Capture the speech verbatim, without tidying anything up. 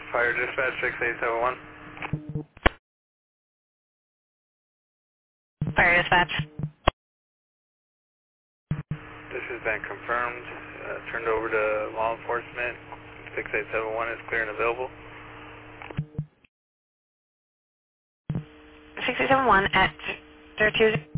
Fire dispatch six eight seven one. Fire dispatch. This has been confirmed. Uh, turned over to law enforcement. six eight seven one is clear and available. six eight seven one at zero two.